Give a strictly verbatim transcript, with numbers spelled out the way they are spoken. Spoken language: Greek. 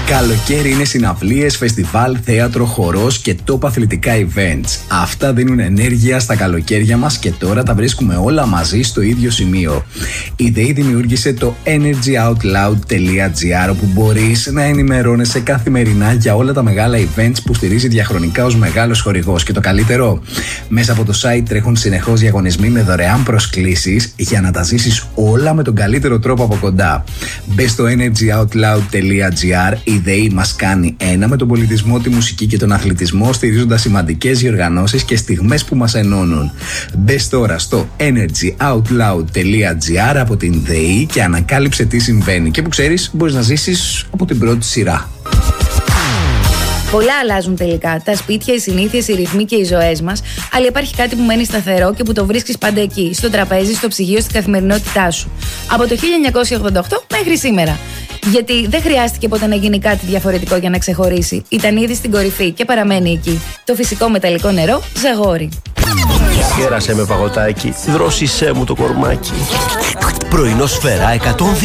Καλοκαίρι είναι συναυλίες, φεστιβάλ, θέατρο, χορός και top αθλητικά events. Αυτά δίνουν ενέργεια στα καλοκαίρια μας και τώρα τα βρίσκουμε όλα μαζί στο ίδιο σημείο. Η ΔΕΗ δημιούργησε το energy out loud τελεία τζι άρ, όπου μπορείς να ενημερώνεσαι καθημερινά για όλα τα μεγάλα events που στηρίζει διαχρονικά ως μεγάλος χορηγός. Και το καλύτερο, μέσα από το site τρέχουν συνεχώς διαγωνισμοί με δωρεάν προσκλήσεις για να τα ζήσεις όλα με τον καλύτερο τρόπο από κοντά. Μπες στο energy out loud τελεία τζι άρ. Η ΔΕΗ μας κάνει ένα με τον πολιτισμό, τη μουσική και τον αθλητισμό, στηρίζοντας σημαντικές διοργανώσεις και στιγμές που μας ενώνουν. Μπες τώρα στο energy out loud τελεία τζι άρ από την ΔΕΗ και ανακάλυψε τι συμβαίνει. Και που ξέρεις, μπορείς να ζήσεις από την πρώτη σειρά. Πολλά αλλάζουν τελικά. Τα σπίτια, οι συνήθειες, οι ρυθμοί και οι ζωές μας. Αλλά υπάρχει κάτι που μένει σταθερό και που το βρίσκεις πάντα εκεί. Στο τραπέζι, στο ψυγείο, στην καθημερινότητά σου. Από το χίλια εννιακόσια ογδόντα οκτώ μέχρι σήμερα. Γιατί δεν χρειάστηκε ποτέ να γίνει κάτι διαφορετικό για να ξεχωρίσει. Ήταν ήδη στην κορυφή και παραμένει εκεί. Το φυσικό μεταλλικό νερό Ζαγόρι. Κέρασε με παγωτάκι, δρόσισέ μου το κορμάκι. Πρωινό Σφαίρα εκατόν δύο.